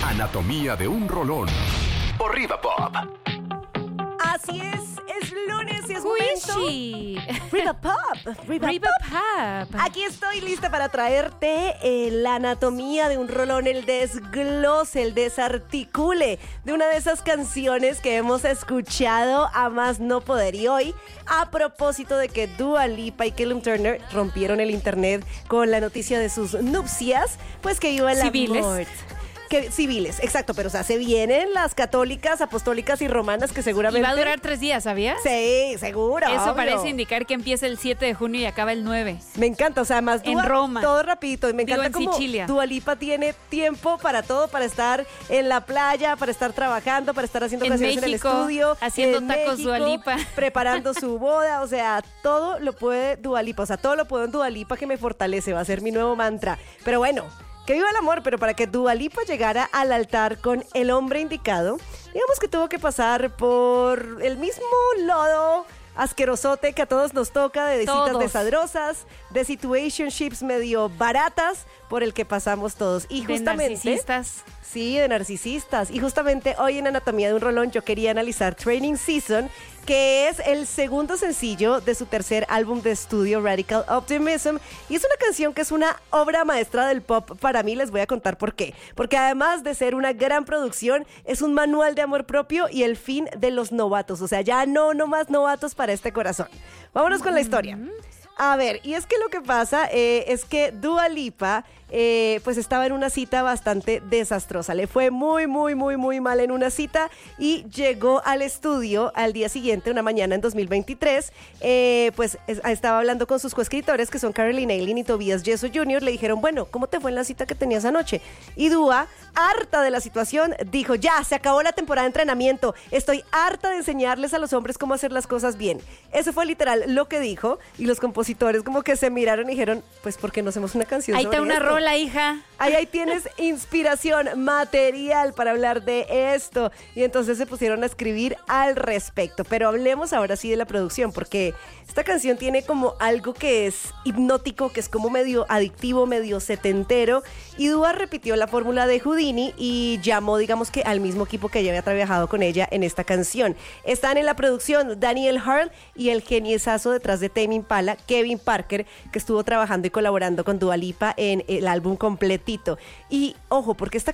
Anatomía de un rolón por Riva Pop. Así es lunes y es momento. Uishi. Riva Pop, Riva Riva Pop. Pop. Aquí estoy lista para traerte la anatomía de un rolón, el desglose, el desarticule de una de esas canciones que hemos escuchado a más no poder. Y hoy, a propósito de que Dua Lipa y Callum Turner rompieron el internet con la noticia de sus nupcias, pues que iba el Civiles. amor. Civiles, exacto, pero o sea, se vienen las católicas, apostólicas y romanas que seguramente... Y va a durar 3 días, ¿sabías? Sí, seguro. Eso obvio. parece indicar que empieza el 7 de junio y acaba el 9. Me encanta, o sea, más En Roma. todo rapidito. Y me Digo, encanta en como Sicilia. Dua Lipa tiene tiempo para todo, para estar en la playa, para estar trabajando, para estar haciendo En canciones México, en el estudio. haciendo en tacos Dua Lipa. Preparando su boda, o sea, todo lo puede Dua Lipa, o sea, todo lo puedo en Dua Lipa, que me fortalece, va a ser mi nuevo mantra. Pero bueno, que viva el amor, pero para que Dua Lipa llegara al altar con el hombre indicado, digamos que tuvo que pasar por el mismo lodo asquerosote que a todos nos toca, de citas Todos. desadrosas, de situationships medio baratas, por el que pasamos todos. Y De justamente... narcisistas. Sí, de narcisistas. Y justamente hoy en Anatomía de un Rolón yo quería analizar Training Season, que es el segundo sencillo de su tercer álbum de estudio, Radical Optimism. Y es una canción que es una obra maestra del pop para mí. Les voy a contar por qué. Porque además de ser una gran producción, es un manual de amor propio y el fin de los novatos. O sea, ya no más novatos para este corazón. Vámonos con la historia. A ver, y es que lo que pasa es que Dua Lipa pues estaba en una cita bastante desastrosa. Le fue muy mal en una cita y llegó al estudio al día siguiente, una mañana en 2023. Estaba hablando con sus coescritores, que son Caroline Eileen y Tobias Yeso Jr. Le dijeron, bueno, ¿cómo te fue en la cita que tenías anoche? Y Dua, harta de la situación, dijo, ya, se acabó la temporada de entrenamiento. Estoy harta de enseñarles a los hombres cómo hacer las cosas bien. Eso fue literal lo que dijo, y los compositores como que se miraron y dijeron, pues, ¿por qué no hacemos una canción Ahí sobre está una esto? rola, hija. Ahí tienes inspiración material para hablar de esto. Y entonces se pusieron a escribir al respecto. Pero hablemos ahora sí de la producción, porque esta canción tiene como algo que es hipnótico, que es como medio adictivo, medio setentero. Y Dua repitió la fórmula de Houdini y llamó, digamos que al mismo equipo que ya había trabajado con ella en esta canción. Están en la producción Daniel Harl y el geniesazo detrás de Tame Impala, Kevin Parker, que estuvo trabajando y colaborando con Dua Lipa en el álbum completito. Y ojo, porque esta